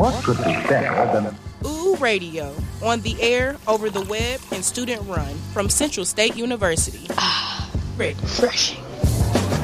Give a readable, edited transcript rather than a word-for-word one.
What could be better than Ooh Radio, on the air, over the web, and student run from Central State University. Refreshing.